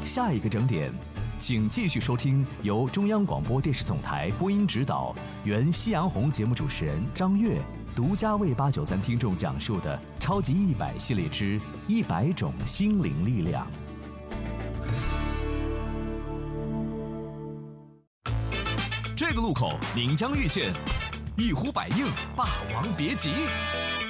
下一个整点，请继续收听由中央广播电视总台播音指导、原夕阳红节目主持人张悦独家为893听众讲述的《超级100系列之100种心灵力量》。这个路口您将遇见一呼百应，霸王别姬。